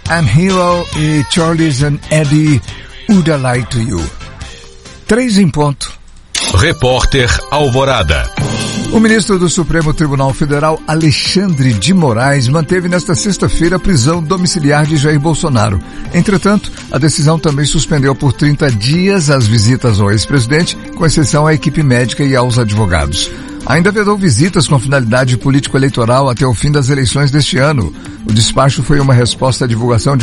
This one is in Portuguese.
I'm Hero e Charles and Eddie, Would I Lie to You. 3 em ponto. Repórter Alvorada. O ministro do Supremo Tribunal Federal, Alexandre de Moraes, manteve nesta sexta-feira a prisão domiciliar de Jair Bolsonaro. Entretanto, a decisão também suspendeu por 30 dias as visitas ao ex-presidente, com exceção à equipe médica e aos advogados. Ainda vedou visitas com finalidade político-eleitoral até o fim das eleições deste ano. O despacho foi uma resposta à divulgação de